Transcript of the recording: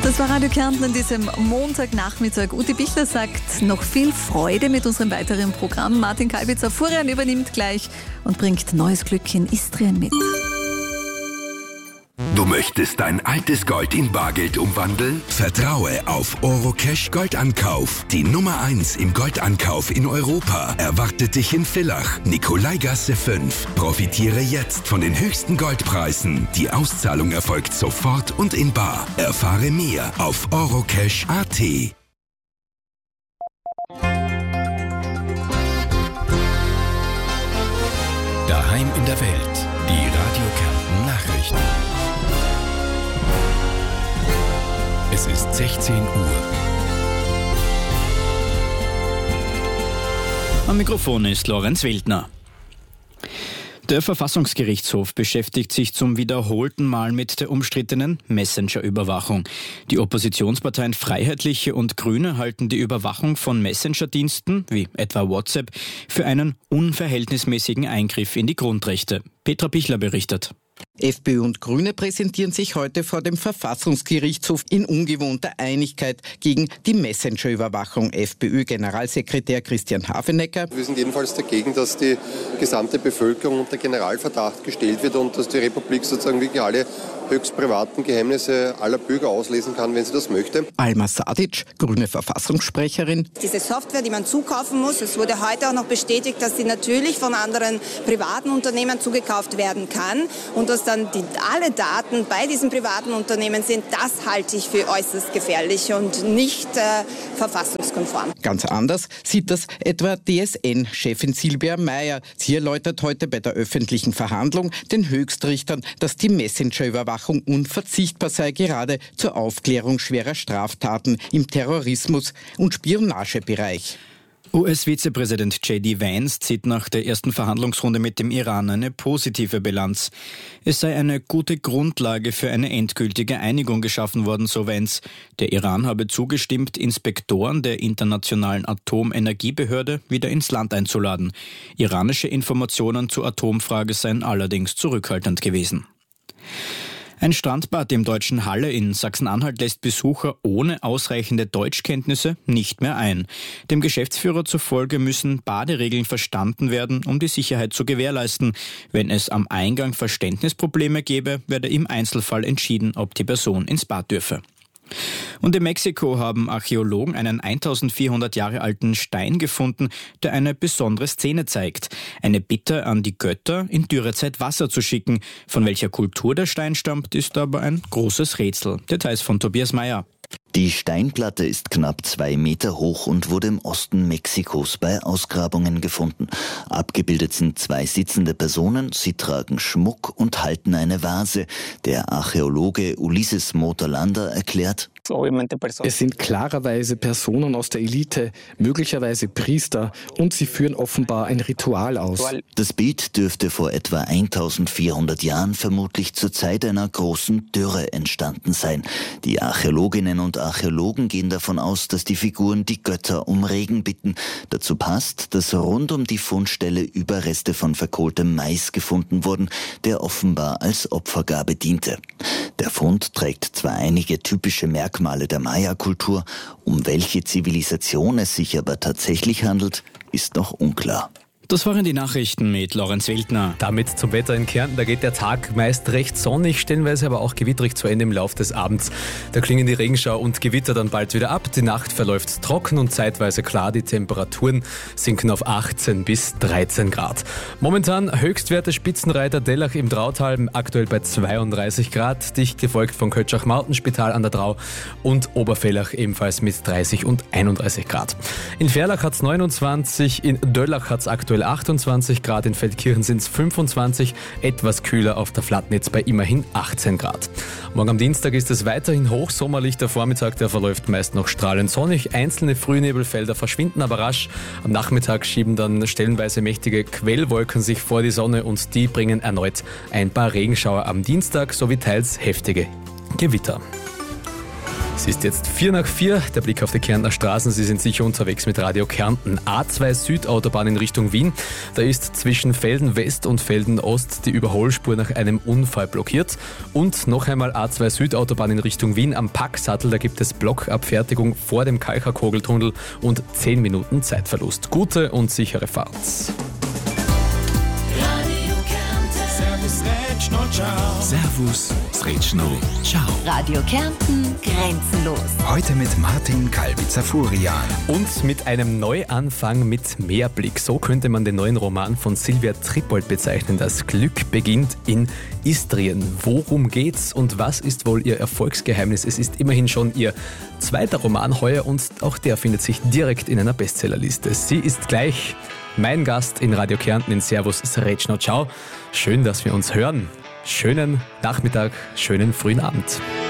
Das war Radio Kärnten an diesem Montagnachmittag. Ute Bichler sagt, noch viel Freude mit unserem weiteren Programm. Martin Kalbitzer Furian übernimmt gleich und bringt neues Glück in Istrien mit. Du möchtest dein altes Gold in Bargeld umwandeln? Vertraue auf Orocash Goldankauf. Die Nummer 1 im Goldankauf in Europa erwartet dich in Villach, Nikolaigasse 5. Profitiere jetzt von den höchsten Goldpreisen. Die Auszahlung erfolgt sofort und in bar. Erfahre mehr auf orocash.at. Daheim in der Welt. Die Radio Kärnten Nachrichten. Es ist 16 Uhr. Am Mikrofon ist Lorenz Wildner. Der Verfassungsgerichtshof beschäftigt sich zum wiederholten Mal mit der umstrittenen Messenger-Überwachung. Die Oppositionsparteien Freiheitliche und Grüne halten die Überwachung von Messenger-Diensten, wie etwa WhatsApp, für einen unverhältnismäßigen Eingriff in die Grundrechte. Petra Pichler berichtet. FPÖ und Grüne präsentieren sich heute vor dem Verfassungsgerichtshof in ungewohnter Einigkeit gegen die Messenger-Überwachung. FPÖ-Generalsekretär Christian Hafenecker: Wir sind jedenfalls dagegen, dass die gesamte Bevölkerung unter Generalverdacht gestellt wird und dass die Republik sozusagen wirklich alle höchst privaten Geheimnisse aller Bürger auslesen kann, wenn sie das möchte. Alma Sadic, grüne Verfassungssprecherin: Diese Software, die man zukaufen muss, es wurde heute auch noch bestätigt, dass sie natürlich von anderen privaten Unternehmen zugekauft werden kann und dass dann alle Daten bei diesen privaten Unternehmen sind, das halte ich für äußerst gefährlich und nicht verfassungskonform. Ganz anders sieht das etwa DSN-Chefin Silvia Meyer. Sie erläutert heute bei der öffentlichen Verhandlung den Höchstrichtern, dass die Messenger-Überwachung unverzichtbar sei, gerade zur Aufklärung schwerer Straftaten im Terrorismus- und Spionagebereich. US-Vizepräsident J.D. Vance zieht nach der ersten Verhandlungsrunde mit dem Iran eine positive Bilanz. Es sei eine gute Grundlage für eine endgültige Einigung geschaffen worden, so Vance. Der Iran habe zugestimmt, Inspektoren der Internationalen Atomenergiebehörde wieder ins Land einzuladen. Iranische Informationen zur Atomfrage seien allerdings zurückhaltend gewesen. Ein Strandbad im deutschen Halle in Sachsen-Anhalt lässt Besucher ohne ausreichende Deutschkenntnisse nicht mehr ein. Dem Geschäftsführer zufolge müssen Baderegeln verstanden werden, um die Sicherheit zu gewährleisten. Wenn es am Eingang Verständnisprobleme gäbe, werde im Einzelfall entschieden, ob die Person ins Bad dürfe. Und in Mexiko haben Archäologen einen 1400 Jahre alten Stein gefunden, der eine besondere Szene zeigt. Eine Bitte an die Götter, in Dürrezeit Wasser zu schicken. Von welcher Kultur der Stein stammt, ist aber ein großes Rätsel. Details von Tobias Meyer. Die Steinplatte ist knapp 2 Meter hoch und wurde im Osten Mexikos bei Ausgrabungen gefunden. Abgebildet sind 2 sitzende Personen, sie tragen Schmuck und halten eine Vase. Der Archäologe Ulises Motorlander erklärt: Es sind klarerweise Personen aus der Elite, möglicherweise Priester, und sie führen offenbar ein Ritual aus. Das Bild dürfte vor etwa 1400 Jahren vermutlich zur Zeit einer großen Dürre entstanden sein. Die Archäologinnen und Archäologen gehen davon aus, dass die Figuren die Götter um Regen bitten. Dazu passt, dass rund um die Fundstelle Überreste von verkohltem Mais gefunden wurden, der offenbar als Opfergabe diente. Der Fund trägt zwar einige typische Merkmale der Maya-Kultur, um welche Zivilisation es sich aber tatsächlich handelt, ist noch unklar. Das waren die Nachrichten mit Lorenz Wildner. Damit zum Wetter in Kärnten. Da geht der Tag meist recht sonnig, stellenweise aber auch gewitterig zu Ende im Laufe des Abends. Da klingen die Regenschau und Gewitter dann bald wieder ab. Die Nacht verläuft trocken und zeitweise klar. Die Temperaturen sinken auf 18 bis 13 Grad. Momentan Höchstwerte Spitzenreiter Dellach im Drautal, aktuell bei 32 Grad. Dicht gefolgt von Kötschach-Mautenspital an der Drau und Oberfellach ebenfalls mit 30 und 31 Grad. In Verlach hat es 29, in Döllach hat es aktuell 28 Grad, in Feldkirchen sind es 25, etwas kühler auf der Flatnitz bei immerhin 18 Grad. Morgen am Dienstag ist es weiterhin hochsommerlich, der Vormittag, der verläuft meist noch strahlend sonnig, einzelne Frühnebelfelder verschwinden aber rasch. Am Nachmittag schieben dann stellenweise mächtige Quellwolken sich vor die Sonne und die bringen erneut ein paar Regenschauer am Dienstag sowie teils heftige Gewitter. Es ist jetzt 4:04, der Blick auf die Kärntner Straßen. Sie sind sicher unterwegs mit Radio Kärnten. A2 Südautobahn in Richtung Wien. Da ist zwischen Velden West und Velden Ost die Überholspur nach einem Unfall blockiert. Und noch einmal A2 Südautobahn in Richtung Wien am Packsattel. Da gibt es Blockabfertigung vor dem Kalcherkogeltunnel und 10 Minuten Zeitverlust. Gute und sichere Fahrt. Servus, Sretschno, ciao. Radio Kärnten, grenzenlos. Heute mit Martin Kalbitzer-Furian. Und mit einem Neuanfang mit Mehrblick. So könnte man den neuen Roman von Silvia Trippold bezeichnen. Das Glück beginnt in Istrien. Worum geht's und was ist wohl ihr Erfolgsgeheimnis? Es ist immerhin schon ihr zweiter Roman heuer und auch der findet sich direkt in einer Bestsellerliste. Sie ist gleich mein Gast in Radio Kärnten in Servus, Sretschno, ciao. Schön, dass wir uns hören. Schönen Nachmittag, schönen frühen Abend.